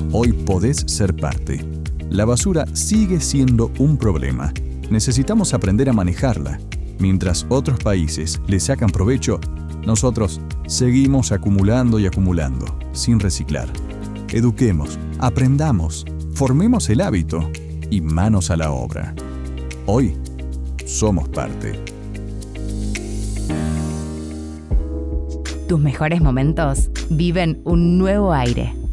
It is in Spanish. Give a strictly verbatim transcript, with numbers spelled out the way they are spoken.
Hoy podés ser parte. La basura sigue siendo un problema. Necesitamos aprender a manejarla. Mientras otros países le sacan provecho, nosotros seguimos acumulando y acumulando, sin reciclar. Eduquemos, aprendamos, formemos el hábito y manos a la obra. Hoy somos parte. Tus mejores momentos viven un nuevo aire.